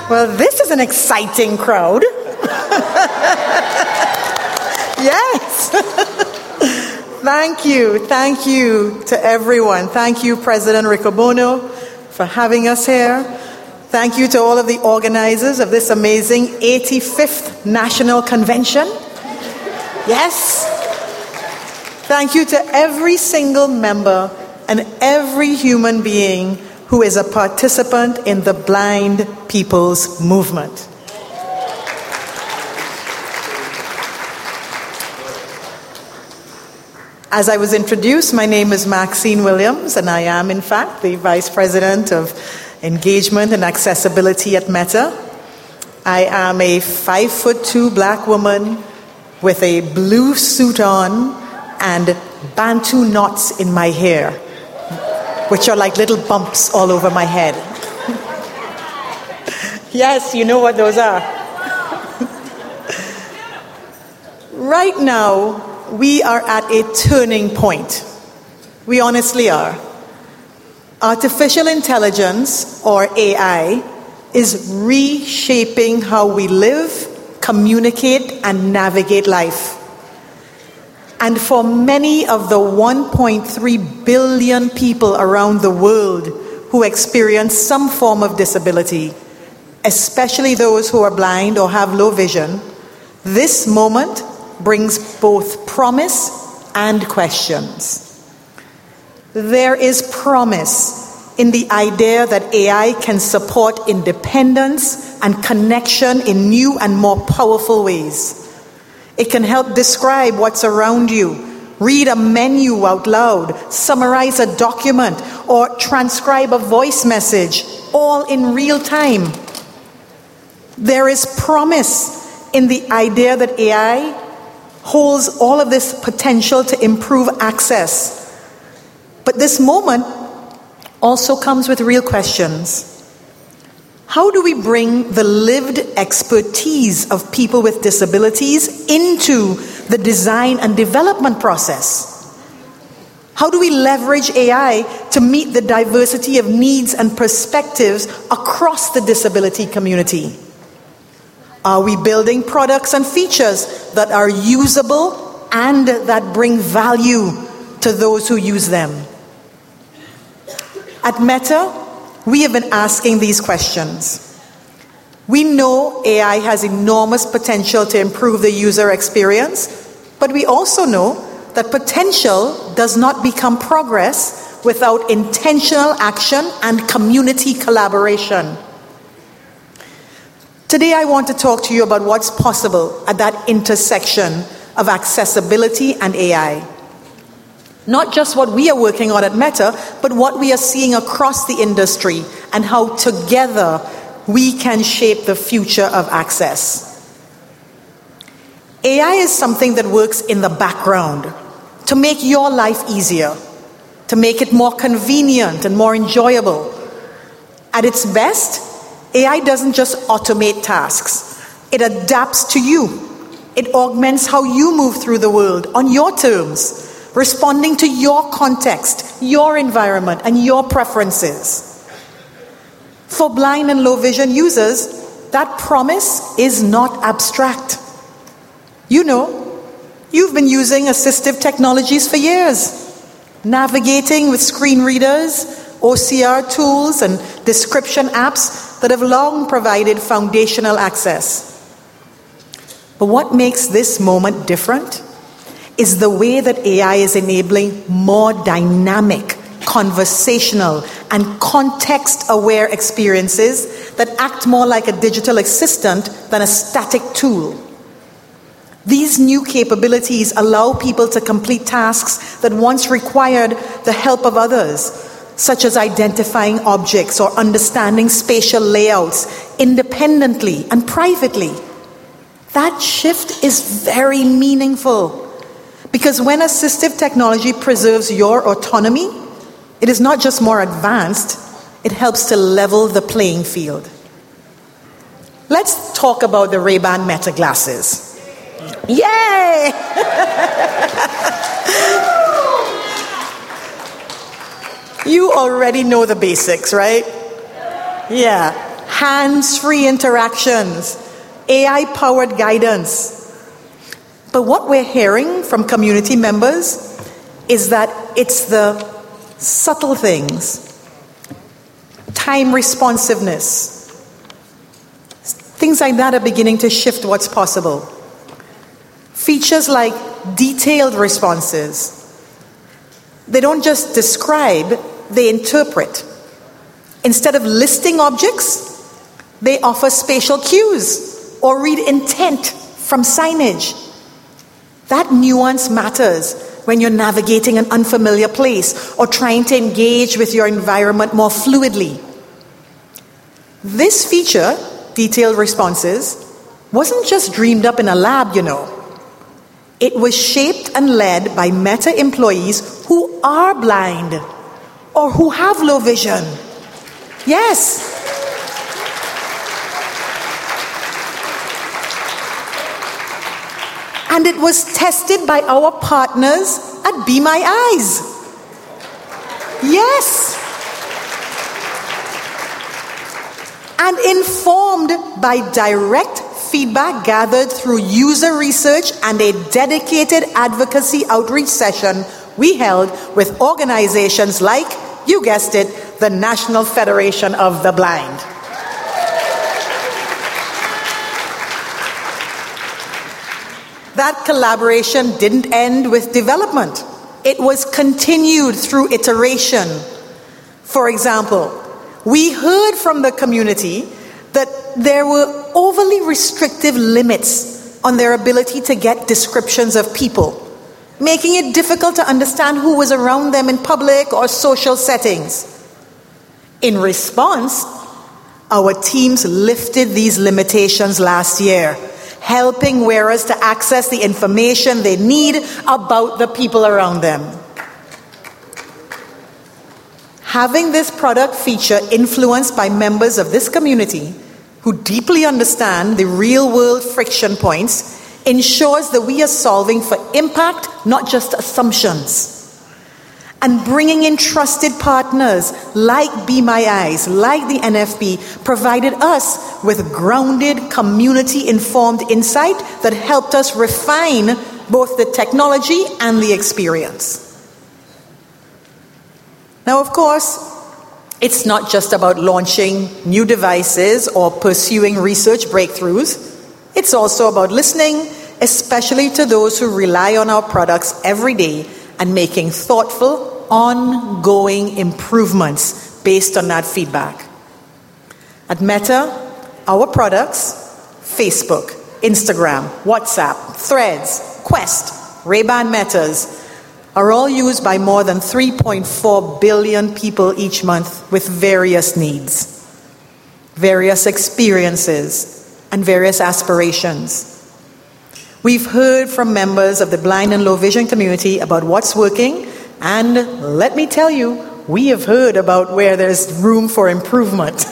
Well, this is an exciting crowd. Yes. Thank you to everyone. Thank you, President Riccobono, for having us here. Thank you to all of the organizers of this amazing 85th National Convention. Yes. Thank you to every single member and every human being who is a participant in the Blind People's Movement. As I was introduced, my name is Maxine Williams, and I am, in fact, the Vice President of Engagement and Accessibility at Meta. I am a 5'2" black woman with a blue suit on and Bantu knots in my hair, which are like little bumps all over my head. Yes, you know what those are. Right now, we are at a turning point. We honestly are. Artificial intelligence, or AI, is reshaping how we live, communicate, and navigate life. And for many of the 1.3 billion people around the world who experience some form of disability, especially those who are blind or have low vision, this moment brings both promise and questions. There is promise in the idea that AI can support independence and connection in new and more powerful ways. It can help describe what's around you, read a menu out loud, summarize a document, or transcribe a voice message, all in real time. There is promise in the idea that AI holds all of this potential to improve access. But this moment also comes with real questions. How do we bring the lived expertise of people with disabilities into the design and development process? How do we leverage AI to meet the diversity of needs and perspectives across the disability community? Are we building products and features that are usable and that bring value to those who use them? At Meta, we have been asking these questions. We know AI has enormous potential to improve the user experience, but we also know that potential does not become progress without intentional action and community collaboration. Today, I want to talk to you about what's possible at that intersection of accessibility and AI. Not just what we are working on at Meta, but what we are seeing across the industry and how together we can shape the future of access. AI is something that works in the background to make your life easier, to make it more convenient and more enjoyable. At its best, AI doesn't just automate tasks. It adapts to you. It augments how you move through the world on your terms, responding to your context, your environment, and your preferences. For blind and low vision users, that promise is not abstract. You know, you've been using assistive technologies for years, navigating with screen readers, OCR tools, and description apps that have long provided foundational access. But what makes this moment different is the way that AI is enabling more dynamic, conversational, and context-aware experiences that act more like a digital assistant than a static tool. These new capabilities allow people to complete tasks that once required the help of others, such as identifying objects or understanding spatial layouts independently and privately. That shift is very meaningful. Because when assistive technology preserves your autonomy, it is not just more advanced, it helps to level the playing field. Let's talk about the Ray-Ban Meta glasses. Yay! You already know the basics, right? Yeah. hands-free interactions, AI-powered guidance. But what we're hearing from community members is that it's the subtle things, time responsiveness, things like that are beginning to shift what's possible. Features like detailed responses. They don't just describe, they interpret. Instead of listing objects, they offer spatial cues or read intent from signage. That nuance matters when you're navigating an unfamiliar place or trying to engage with your environment more fluidly. This feature, detailed responses, wasn't just dreamed up in a lab, It was shaped and led by Meta employees who are blind or who have low vision. Yes. And it was tested by our partners at Be My Eyes. Yes. And informed by direct feedback gathered through user research and a dedicated advocacy outreach session we held with organizations like, you guessed it, the National Federation of the Blind. That collaboration didn't end with development. It was continued through iteration. For example, we heard from the community that there were overly restrictive limits on their ability to get descriptions of people, making it difficult to understand who was around them in public or social settings. In response, our teams lifted these limitations last year, helping wearers to access the information they need about the people around them. Having this product feature influenced by members of this community who deeply understand the real-world friction points ensures that we are solving for impact, not just assumptions. And bringing in trusted partners like Be My Eyes, like the NFB, provided us with grounded, community-informed insight that helped us refine both the technology and the experience. Now, of course, it's not just about launching new devices or pursuing research breakthroughs. It's also about listening, especially to those who rely on our products every day and making thoughtful, ongoing improvements based on that feedback. At Meta, our products, Facebook, Instagram, WhatsApp, Threads, Quest, Ray-Ban Metas, are all used by more than 3.4 billion people each month with various needs, various experiences, and various aspirations. We've heard from members of the blind and low vision community about what's working, and let me tell you, we have heard about where there's room for improvement.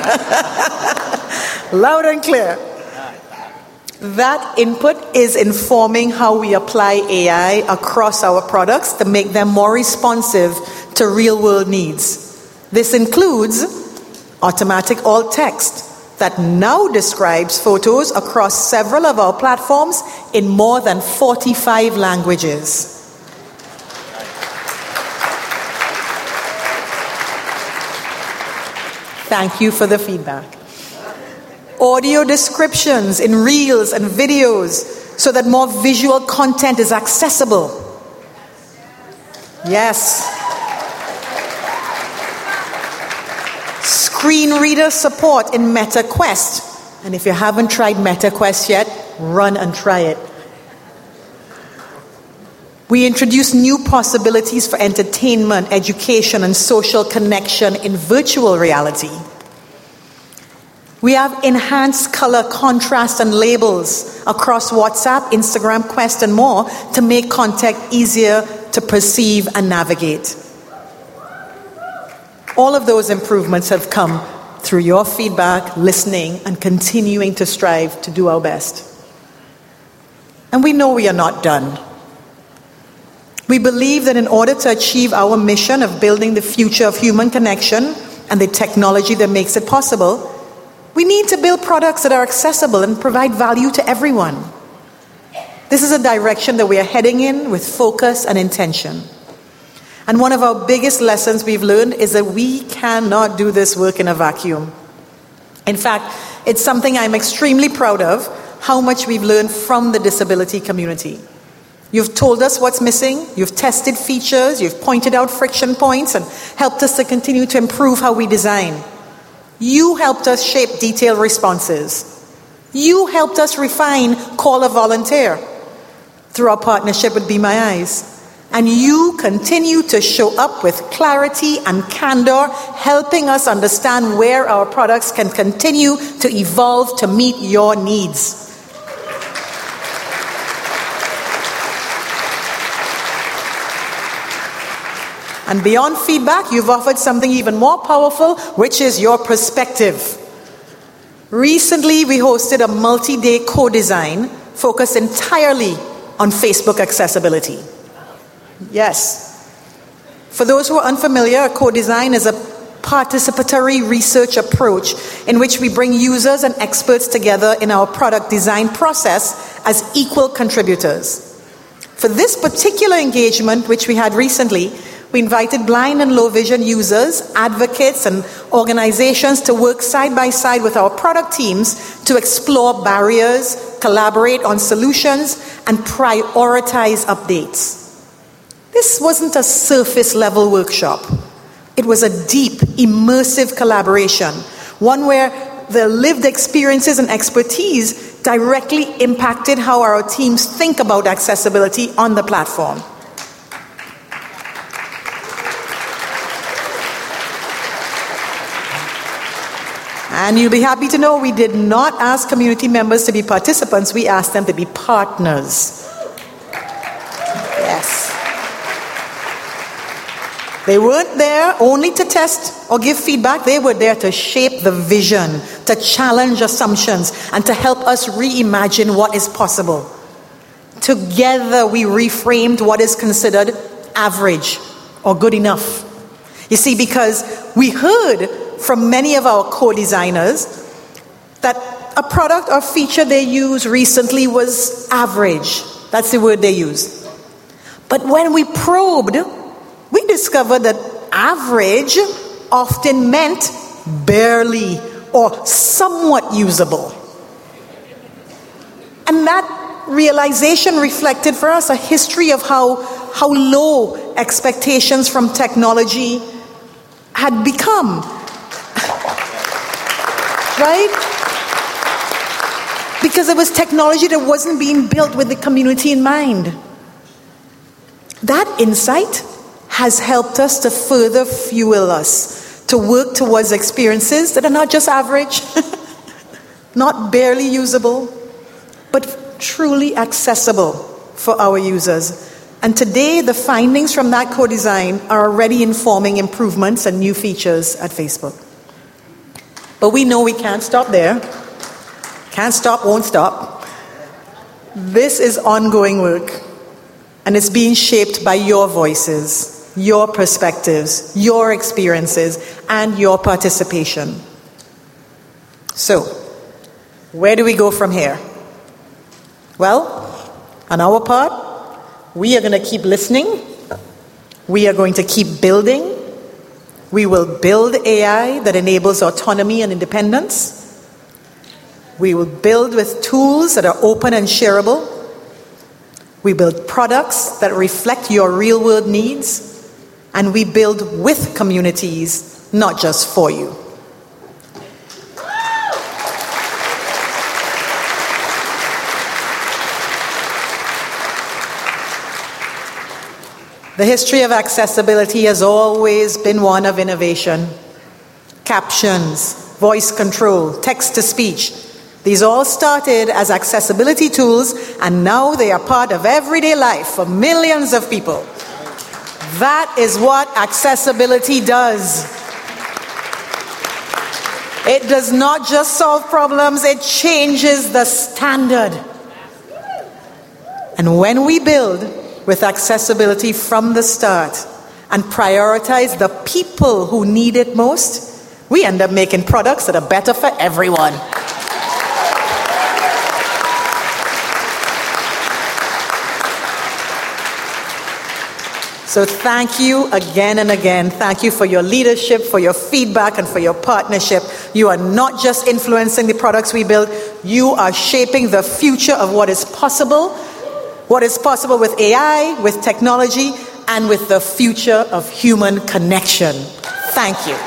Loud and clear. That input is informing how we apply AI across our products to make them more responsive to real-world needs. This includes automatic alt text that now describes photos across several of our platforms in more than 45 languages. Thank you for the feedback. Audio descriptions in reels and videos so that more visual content is accessible. Yes. Screen reader support in Meta Quest. And if you haven't tried Meta Quest yet, run and try it. We introduce new possibilities for entertainment, education, and social connection in virtual reality. We have enhanced color contrast and labels across WhatsApp, Instagram, Quest, and more to make content easier to perceive and navigate. All of those improvements have come through your feedback, listening, and continuing to strive to do our best. And we know we are not done. We believe that in order to achieve our mission of building the future of human connection and the technology that makes it possible, We need to build products that are accessible and provide value to everyone. This is a direction that we are heading in with focus and intention. And one of our biggest lessons we've learned is that we cannot do this work in a vacuum. In fact, it's something I'm extremely proud of, how much we've learned from the disability community. You've told us what's missing, you've tested features, you've pointed out friction points, and helped us to continue to improve how we design. You helped us shape detailed responses. You helped us refine Call a Volunteer through our partnership with Be My Eyes. And you continue to show up with clarity and candor, helping us understand where our products can continue to evolve to meet your needs. And beyond feedback, you've offered something even more powerful, which is your perspective. Recently, we hosted a multi-day co-design focused entirely on Facebook accessibility. Yes. For those who are unfamiliar, a co-design is a participatory research approach in which we bring users and experts together in our product design process as equal contributors. For this particular engagement, which we had recently, we invited blind and low vision users, advocates, and organizations to work side by side with our product teams to explore barriers, collaborate on solutions, and prioritize updates. This wasn't a surface level workshop. It was a deep, immersive collaboration, one where the lived experiences and expertise directly impacted how our teams think about accessibility on the platform. And you'll be happy to know we did not ask community members to be participants, we asked them to be partners. Yes. They weren't there only to test or give feedback. They were there to shape the vision, to challenge assumptions, and to help us reimagine what is possible. Together, we reframed what is considered average or good enough. You see, because we heard from many of our co-designers that a product or feature they used recently was average. That's the word they used. But when we probed, we discovered that average often meant barely or somewhat usable. And that realization reflected for us a history of how low expectations from technology had become. Right? Because it was technology that wasn't being built with the community in mind. That insight has helped us to further fuel us to work towards experiences that are not just average, not barely usable, but truly accessible for our users. And today, the findings from that co-design are already informing improvements and new features at Facebook. But we know we can't stop there. Can't stop, won't stop. This is ongoing work, and it's being shaped by your voices, your perspectives, your experiences, and your participation. So, where do we go from here? Well, on our part, we are going to keep listening. We are going to keep building. We will build AI that enables autonomy and independence. We will build with tools that are open and shareable. We build products that reflect your real-world needs. And we build with communities, not just for you. The history of accessibility has always been one of innovation. Captions, voice control, text-to-speech. These all started as accessibility tools, and now they are part of everyday life for millions of people. That is what accessibility does. It does not just solve problems, it changes the standard. And when we build with accessibility from the start and prioritize the people who need it most, we end up making products that are better for everyone. So thank you again and again. Thank you for your leadership, for your feedback, and for your partnership. You are not just influencing the products we build, you are shaping the future of what is possible with AI, with technology, and with the future of human connection. Thank you.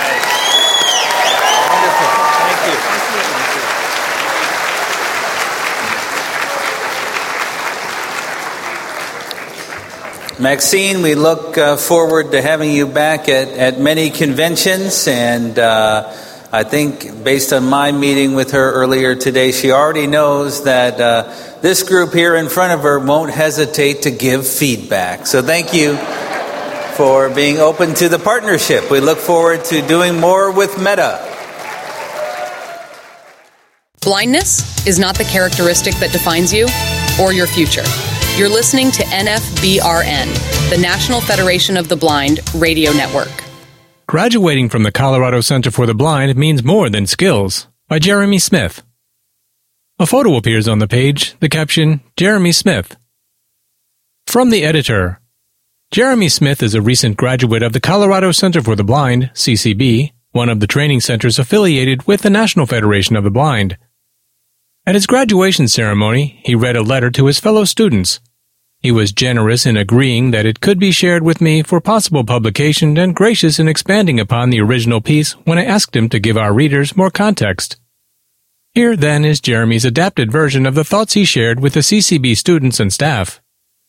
Maxine, we look forward to having you back at many conventions, and I think based on my meeting with her earlier today, she already knows that this group here in front of her won't hesitate to give feedback. So thank you for being open to the partnership. We look forward to doing more with Meta. Blindness is not the characteristic that defines you or your future. You're listening to NFBRN, the National Federation of the Blind radio network. Graduating from the Colorado Center for the Blind means more than skills, by Jeremy Smith. A photo appears on the page, the caption, Jeremy Smith. From the editor, Jeremy Smith is a recent graduate of the Colorado Center for the Blind, CCB, one of the training centers affiliated with the National Federation of the Blind. At his graduation ceremony, he read a letter to his fellow students. He was generous in agreeing that it could be shared with me for possible publication and gracious in expanding upon the original piece when I asked him to give our readers more context. Here, then, is Jeremy's adapted version of the thoughts he shared with the CCB students and staff.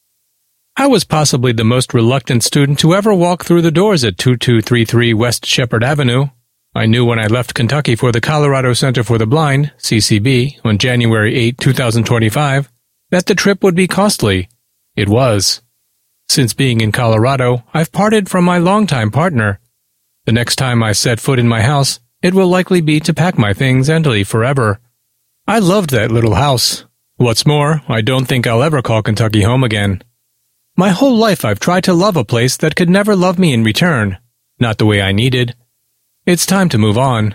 I was possibly the most reluctant student to ever walk through the doors at 2233 West Shepherd Avenue. I knew when I left Kentucky for the Colorado Center for the Blind, CCB, on January 8, 2025, that the trip would be costly. It was. Since being in Colorado, I've parted from my longtime partner. The next time I set foot in my house, it will likely be to pack my things and leave forever. I loved that little house. What's more, I don't think I'll ever call Kentucky home again. My whole life I've tried to love a place that could never love me in return, not the way I needed. It's time to move on.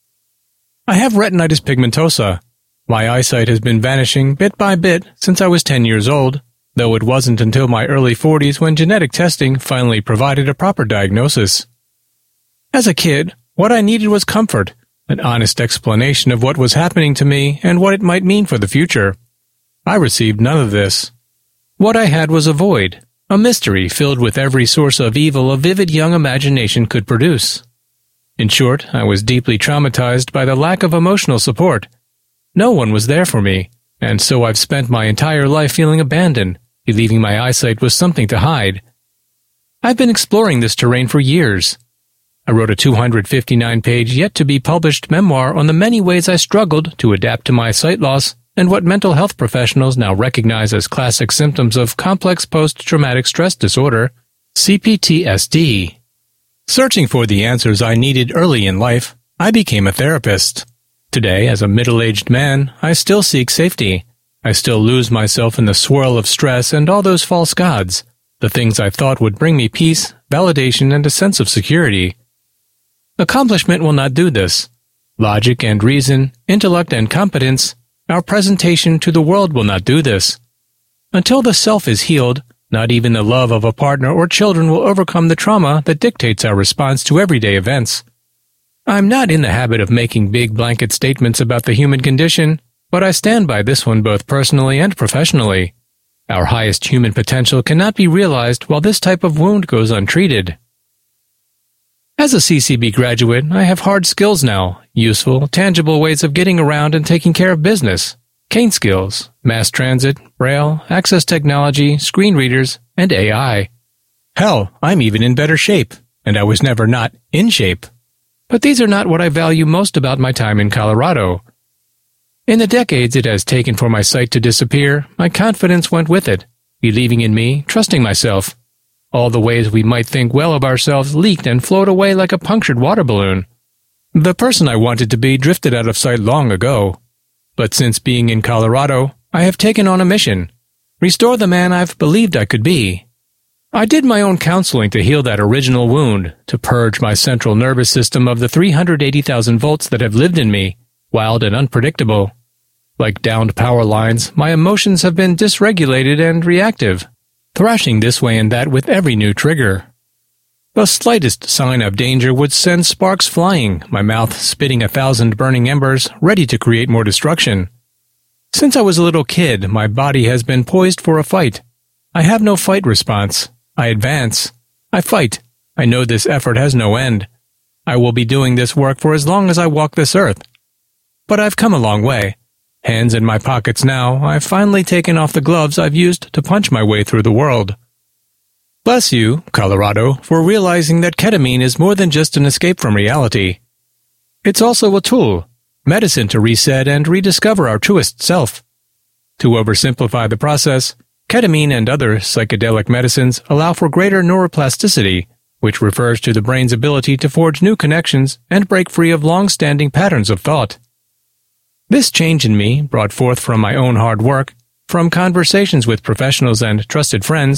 I have retinitis pigmentosa. My eyesight has been vanishing bit by bit since I was 10 years old, though it wasn't until my early 40s when genetic testing finally provided a proper diagnosis. As a kid, what I needed was comfort, an honest explanation of what was happening to me and what it might mean for the future. I received none of this. What I had was a void, a mystery filled with every source of evil a vivid young imagination could produce. In short, I was deeply traumatized by the lack of emotional support. No one was there for me, and so I've spent my entire life feeling abandoned, believing my eyesight was something to hide. I've been exploring this terrain for years. I wrote a 259-page yet-to-be-published memoir on the many ways I struggled to adapt to my sight loss and what mental health professionals now recognize as classic symptoms of complex post-traumatic stress disorder, CPTSD. Searching for the answers I needed early in life, I became a therapist. Today, as a middle-aged man, I still seek safety. I still lose myself in the swirl of stress and all those false gods, the things I thought would bring me peace, validation, and a sense of security. Accomplishment will not do this. Logic and reason, intellect and competence, our presentation to the world will not do this. Until the self is healed, not even the love of a partner or children will overcome the trauma that dictates our response to everyday events. I'm not in the habit of making big blanket statements about the human condition, but I stand by this one both personally and professionally. Our highest human potential cannot be realized while this type of wound goes untreated. As a CCB graduate, I have hard skills now, useful, tangible ways of getting around and taking care of business. Cane skills, mass transit, braille, access technology, screen readers, and AI. Hell, I'm even in better shape, and I was never not in shape. But these are not what I value most about my time in Colorado. In the decades it has taken for my sight to disappear, my confidence went with it, believing in me, trusting myself. All the ways we might think well of ourselves leaked and flowed away like a punctured water balloon. The person I wanted to be drifted out of sight long ago. But since being in Colorado, I have taken on a mission. Restore the man I've believed I could be. I did my own counseling to heal that original wound, to purge my central nervous system of the 380,000 volts that have lived in me, wild and unpredictable. Like downed power lines, my emotions have been dysregulated and reactive, thrashing this way and that with every new trigger. The slightest sign of danger would send sparks flying, my mouth spitting 1,000 burning embers, ready to create more destruction. Since I was a little kid, my body has been poised for a fight. I have no fight response. I advance. I fight. I know this effort has no end. I will be doing this work for as long as I walk this earth. But I've come a long way. Hands in my pockets now, I've finally taken off the gloves I've used to punch my way through the world. Bless you, Colorado, for realizing that ketamine is more than just an escape from reality. It's also a tool, medicine to reset and rediscover our truest self. To oversimplify the process, ketamine and other psychedelic medicines allow for greater neuroplasticity, which refers to the brain's ability to forge new connections and break free of long-standing patterns of thought. This change in me, brought forth from my own hard work, from conversations with professionals and trusted friends,